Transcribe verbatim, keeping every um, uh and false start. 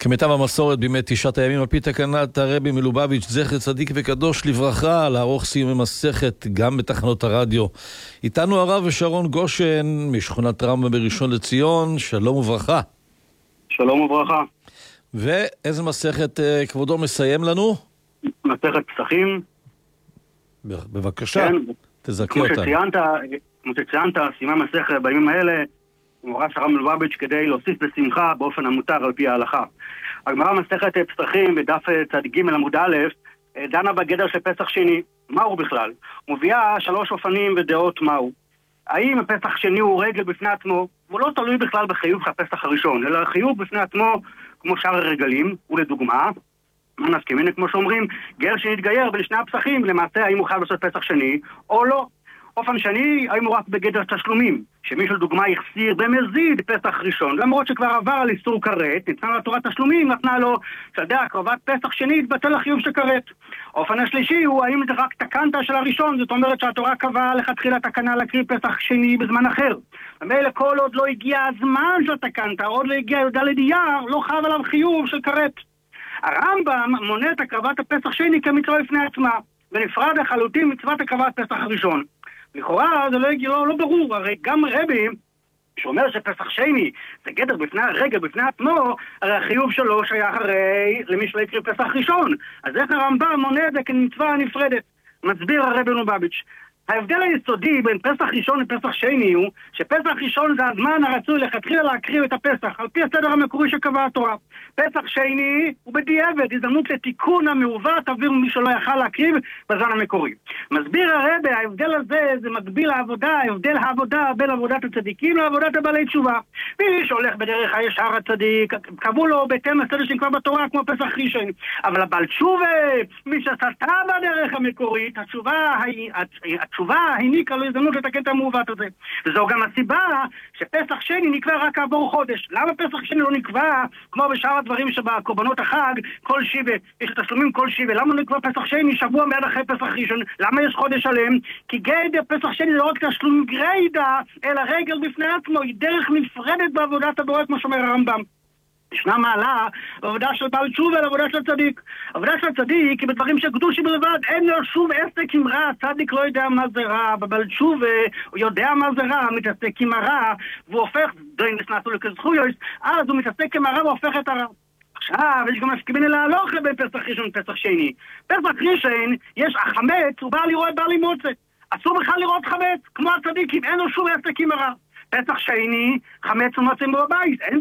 כמיטב המסורת בימי תשעת הימים, על פי תקנת הרבי מלובביץ' זכר צדיק וקדוש לברכה, לערוך סיום מסכת גם בתחנות הרדיו. איתנו הרב שרון גושן משכונת רמב"ם בראשון לציון. שלום וברכה. שלום וברכה. ואיזה מסכת כבודו מסיים לנו? מסכת פסחים. בבקשה, כן. תזכי אותנו. כמו שציינת, כמו שציינת, סימן מסכת בימים האלה מורש הרב מלובביץ' כדי להוסיף בשמחה באופן המותר על פי ההלכה. הגמרא מסכת פסחים בדף צד ג' עמוד א' דנה בגדר של פסח שני. מהו בכלל? מוביאה שלוש אופנים ודעות מהו. האם הפסח שני הוא רגל בפני עצמו? הוא לא תלוי בכלל בחיוב הפסח הראשון, אלא חיוב בפני עצמו כמו שאר הרגלים. ולדוגמה, מה נסכים? הנה כמו שאומרים, גר שנתגייר בין שני הפסחים, למעשה האם הוא חייב לעשות פסח שני או לא. אופן שני, האם הוא רק בגדר תשלומים, שמישהו לדוגמה יחסיר במזיד פסח ראשון, למרות שכבר עבר על איסור כרת, ניתנה לו תורת תשלומים, נתנה לו שדה הקרבת פסח שני, התבטל החיוב של כרת. אופן השלישי הוא האם זה רק תקנת של הראשון, זאת אומרת שהתורה קבעה לכתחילה תקנה להקריב פסח שני בזמן אחר. ומילא כל עוד לא הגיע הזמן של תקנת, עוד לא הגיע י"ד אייר, לא חייב עליו חיוב של כרת. הרמב"ם מונה את הקרבת הפסח שני כמצווה בפני עצמה, ונפרד לחלוטין מצוות הקרבת פסח הראשון. לכאורה זה לא, לא, לא ברור, הרי גם רבי שאומר שפסח שני זה גדר בפני הרגל בפני עצמו, הרי החיוב שלו שייך הרי למי שלא יקריב פסח ראשון. אז איך הרמב"ם מונה את זה כמצווה נפרדת? מסביר הרבי מלובביץ'. ההבדל היסודי בין פסח ראשון לפסח שני הוא שפסח ראשון זה הזמן הרצוי לכתחילה להקריב את הפסח על פי הסדר המקורי שקבעה התורה. פסח שני הוא בדיעבד, הזדמנות לתיקון המעוות עבור מי שלא יכל להקריב בזמן המקורי. מסביר הרבי, ההבדל הזה זה מקביל לעבודה, ההבדל העבודה בין עבודת הצדיקים לעבודת הבעלי תשובה. מי שהולך בדרך הישר הצדיק, קבעו לו בהתאם לסדר שנקבע בתורה כמו פסח ראשון. אבל הבעל תשובה, מי שסטה בדרך המקורית, התשובה היא התשובה העניקה לו הזדמנות לתקן את המעוות הזה. וזו גם הסיבה שפסח שני נקבע רק עבור חודש. למה פסח שני לא נקבע כמו בשאר הדברים שבקורבנות החג כל שיבה, יש תשלומים כל שיבה? למה לא נקבע פסח שני שבוע מיד אחרי פסח ראשון? למה יש חודש שלם? כי גיידה פסח שני זה לא רק תשלום גריידה, אלא רגל בפני עצמו, היא דרך נפרדת בעבודת הבורא כמו שאומר הרמב"ם. ישנה מעלה בעבודה של בעל תשובה לעבודה של הצדיק. עבודה של הצדיק היא בדברים שקדושים בלבד, אין לו שום עסק עם רע. הצדיק לא יודע מה זה רע, בבעל תשובה הוא יודע מה זה רע, מתעסק עם הרע והוא הופך, דין נסנתו לכזכויות, אז הוא מתעסק עם הרע והופך את הרע. עכשיו יש גם מסכימים להלוך לבין פסח ראשון ופסח שני. פסח ראשון יש החמץ, הוא בא לראות בעלי מוצא, אסור בכלל לראות חמץ כמו הצדיקים, אין לו שום עסק עם הרע. פסח שני, חמץ ומוצאים בבית, אין